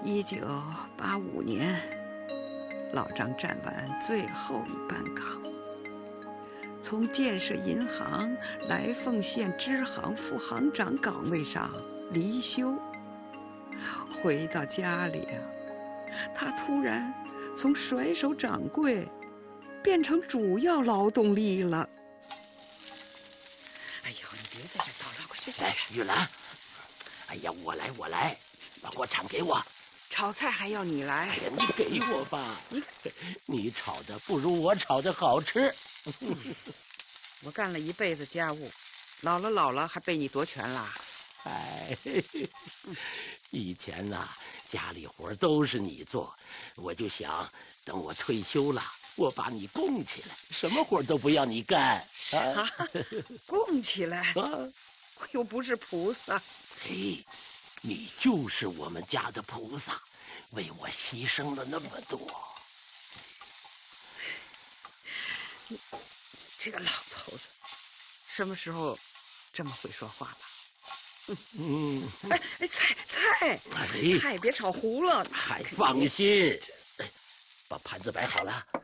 1985年，老张站完最后一班岗，从建设银行来凤县支行副行长岗位上离休。回到家里啊，他突然从甩手掌柜变成主要劳动力了。哎呦，你别在这叨叨，快去！ 哎，玉兰，哎呀，我来，把锅铲给我。 炒菜还要你来？ 哎呀，你给我吧，你炒的不如我炒的好吃。 我干了一辈子家务，老了还被你夺权啦？ 哎，以前呐，家里活都是你做，我就想等我退休了，我把你供起来，什么活都不要你干。 啊，供起来？啊，我又不是菩萨。 嘿，你就是我们家的菩萨，为我牺牲了那么多。 你这个老头子，什么时候这么会说话了？菜别炒糊了。 还放心，把盘子摆好了。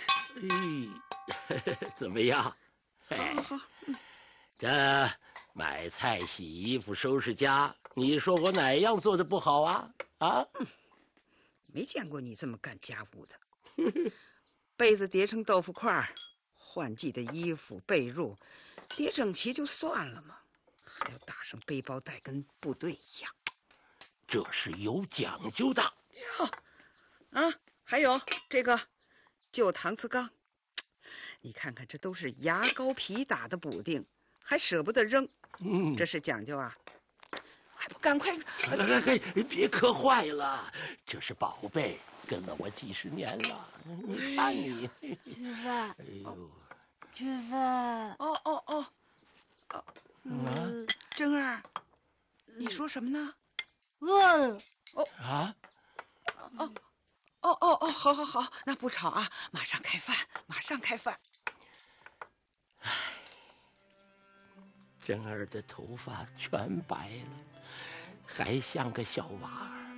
怎么样？ 好。 这买菜、洗衣服、收拾家，你说我哪样做的不好啊？啊？ 没见过你这么干家务的。被子叠成豆腐块，换季的衣服、被褥叠整齐就算了嘛，还要打上背包带，跟部队一样。 这是有讲究的。 还有这个旧搪瓷缸，你看看，这都是牙膏皮打的补丁，还舍不得扔。这是讲究啊！还不赶快！ 别磕坏了，这是宝贝，跟了我几十年了。你看你， 菊芬，哎呦，菊芬， 珍儿，你说什么呢？ 饿了。 好，那不吵啊，马上开饭。 珍儿的头发全白了，还像个小娃儿。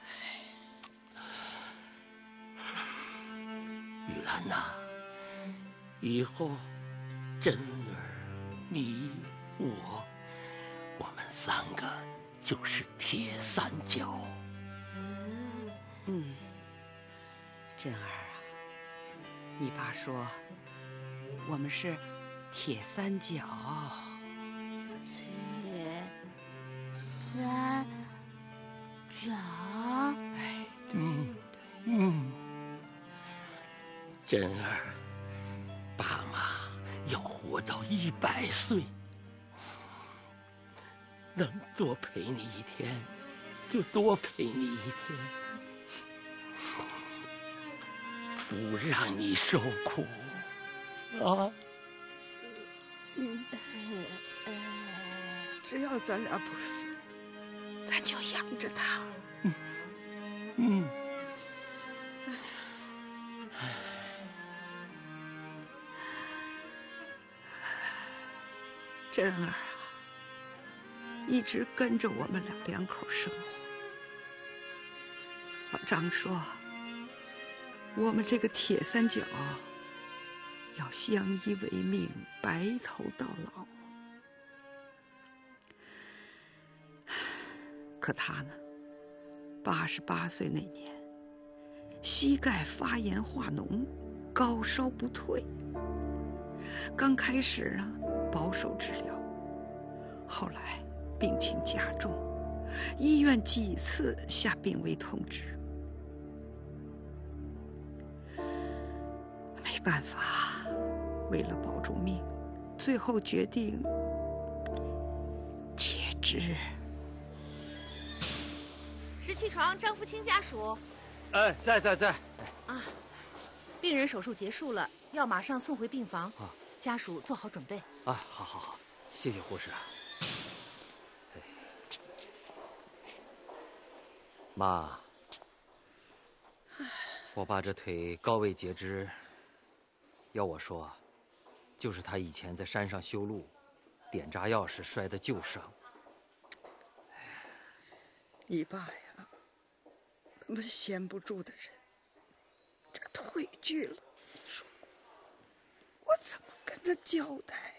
玉兰呐，以后珍儿、你、我们三个就是铁三角。 珍儿啊，你爸说我们是铁三角。 铁三角。 珍儿，爸妈要活到100岁，能多陪你一天就多陪你一天，不让你受苦啊！ 只要咱俩不死，咱就养着他。珍儿啊，一直跟着我们两口生活。老张说，我们这个铁三角要相依为命，白头到老。可他呢，88岁那年，膝盖发炎化脓，高烧不退。刚开始呢，保守治疗，后来病情加重，医院几次下病危通知。没办法，为了保住命，最后决定截肢。 17床张福清家属。 在。 啊，病人手术结束了，要马上送回病房。家属做好准备。 好，谢谢护士。妈，我爸这腿高位截肢，要我说，就是他以前在山上修路，点炸药时摔的旧伤。 你爸呀， 么闲不住的人，这腿锯了，说我怎么跟他交代？